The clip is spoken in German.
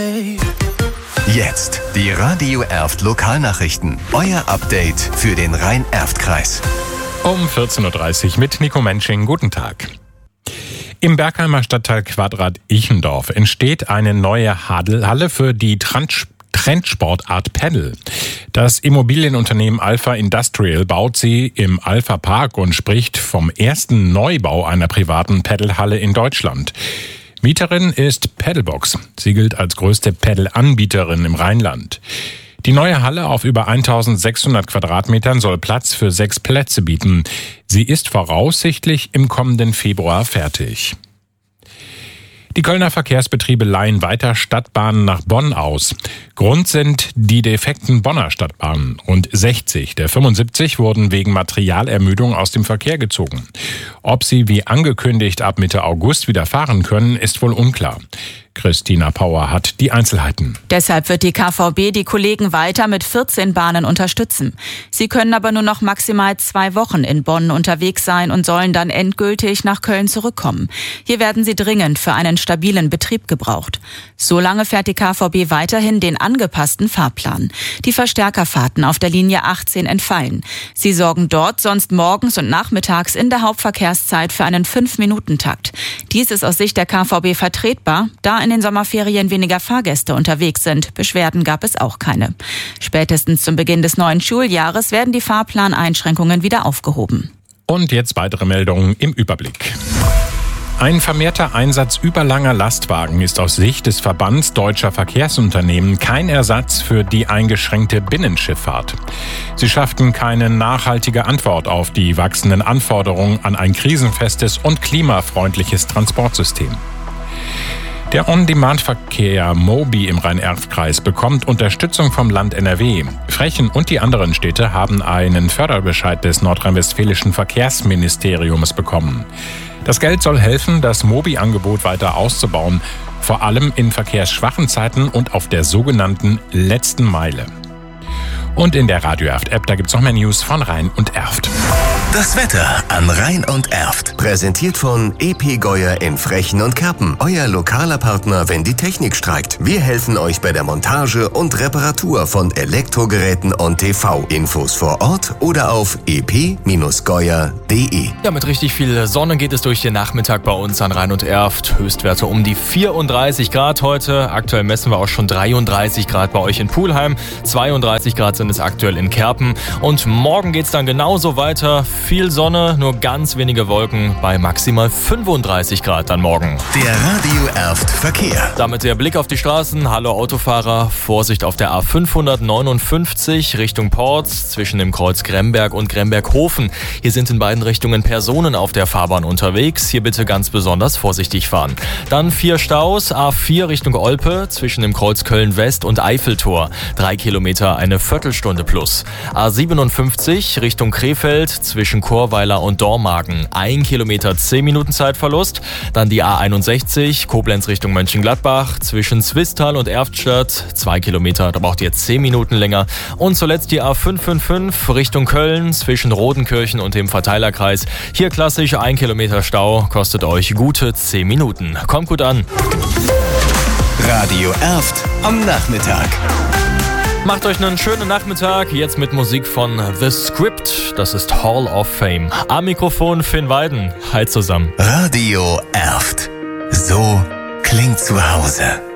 Jetzt die Radio Erft Lokalnachrichten. Euer Update für den Rhein-Erft-Kreis. Um 14.30 Uhr mit Nico Mensching. Guten Tag. Im Bergheimer Stadtteil Quadrat-Ichendorf entsteht eine neue Halle für die Trendsportart Paddle. Das Immobilienunternehmen Alpha Industrial baut sie im Alpha Park und spricht vom ersten Neubau einer privaten Paddlehalle in Deutschland. Mieterin ist Paddlebox. Sie gilt als größte Paddle-Anbieterin im Rheinland. Die neue Halle auf über 1600 Quadratmetern soll Platz für 6 Plätze bieten. Sie ist voraussichtlich im kommenden Februar fertig. Die Kölner Verkehrsbetriebe leihen weiter Stadtbahnen nach Bonn aus. Grund sind die defekten Bonner Stadtbahnen. Rund 60 der 75 wurden wegen Materialermüdung aus dem Verkehr gezogen. Ob sie wie angekündigt ab Mitte August wieder fahren können, ist wohl unklar. Christina Pauer hat die Einzelheiten. Deshalb wird die KVB die Kollegen weiter mit 14 Bahnen unterstützen. Sie können aber nur noch maximal 2 Wochen in Bonn unterwegs sein und sollen dann endgültig nach Köln zurückkommen. Hier werden sie dringend für einen stabilen Betrieb gebraucht. Solange fährt die KVB weiterhin den angepassten Fahrplan. Die Verstärkerfahrten auf der Linie 18 entfallen. Sie sorgen dort sonst morgens und nachmittags in der Hauptverkehrszeit für einen 5-Minuten-Takt. Dies ist aus Sicht der KVB vertretbar, da in den Sommerferien weniger Fahrgäste unterwegs sind. Beschwerden gab es auch keine. Spätestens zum Beginn des neuen Schuljahres werden die Fahrplaneinschränkungen wieder aufgehoben. Und jetzt weitere Meldungen im Überblick. Ein vermehrter Einsatz überlanger Lastwagen ist aus Sicht des Verbands Deutscher Verkehrsunternehmen kein Ersatz für die eingeschränkte Binnenschifffahrt. Sie schafften keine nachhaltige Antwort auf die wachsenden Anforderungen an ein krisenfestes und klimafreundliches Transportsystem. Der On-Demand-Verkehr Mobi im Rhein-Erft-Kreis bekommt Unterstützung vom Land NRW. Frechen und die anderen Städte haben einen Förderbescheid des nordrhein-westfälischen Verkehrsministeriums bekommen. Das Geld soll helfen, das Mobi-Angebot weiter auszubauen, vor allem in verkehrsschwachen Zeiten und auf der sogenannten letzten Meile. Und in der Radio Erft-App, da gibt's noch mehr News von Rhein und Erft. Das Wetter an Rhein und Erft. Präsentiert von EP Geuer in Frechen und Kerpen. Euer lokaler Partner, wenn die Technik streikt. Wir helfen euch bei der Montage und Reparatur von Elektrogeräten und TV. Infos vor Ort oder auf ep-geuer.de. Ja, mit richtig viel Sonne geht es durch den Nachmittag bei uns an Rhein und Erft. Höchstwerte um die 34 Grad heute. Aktuell messen wir auch schon 33 Grad bei euch in Pulheim. 32 Grad sind es aktuell in Kerpen. Und morgen geht's dann genauso weiter. Viel Sonne, nur ganz wenige Wolken bei maximal 35 Grad dann morgen. Der Radio Erft Verkehr. Damit der Blick auf die Straßen. Hallo Autofahrer, Vorsicht auf der A559 Richtung Porz zwischen dem Kreuz Gremberg und Gremberghofen. Hier sind in beiden Richtungen Personen auf der Fahrbahn unterwegs. Hier bitte ganz besonders vorsichtig fahren. Dann 4 Staus, A4 Richtung Olpe zwischen dem Kreuz Köln-West und Eiffeltor. 3 Kilometer, eine Viertelstunde plus. A57 Richtung Krefeld zwischen Chorweiler und Dormagen. 1 Kilometer, 10 Minuten Zeitverlust. Dann die A61 Koblenz Richtung Mönchengladbach zwischen Zwistal und Erftstadt. 2 Kilometer, da braucht ihr 10 Minuten länger. Und zuletzt die A555 Richtung Köln zwischen Rodenkirchen und dem Verteilerkreis. Hier klassisch 1 Kilometer Stau, kostet euch gute 10 Minuten. Kommt gut an. Radio Erft am Nachmittag. Macht euch einen schönen Nachmittag, jetzt mit Musik von The Script, das ist Hall of Fame. Am Mikrofon Finn Weiden, hi zusammen. Radio Erft, so klingt zu Hause.